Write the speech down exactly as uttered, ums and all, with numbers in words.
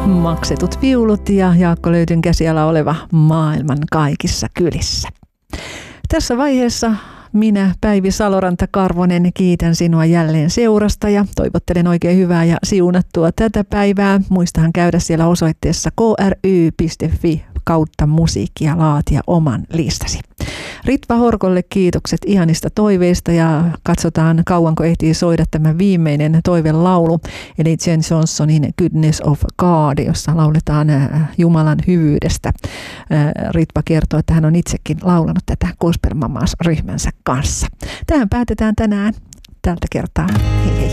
Maksetut viulut ja Jaakko Löytyn käsiala oleva Maailman kaikissa kylissä. Tässä vaiheessa minä, Päivi Saloranta-Karvonen, kiitän sinua jälleen seurasta ja toivottelen oikein hyvää ja siunattua tätä päivää. Muistahan käydä siellä osoitteessa k r y piste f i kautta musiikkia laatia oman listasi. Ritva Horkolle kiitokset ihanista toiveista ja katsotaan kauanko ehtii soida tämä viimeinen toivelaulu, eli Jen Johnsonin Goodness of God, jossa lauletaan Jumalan hyvyydestä. Ritva kertoo, että hän on itsekin laulanut tätä Gospel Mamas -ryhmänsä kanssa. Tähän päätetään tänään tältä kertaa. Hei hei!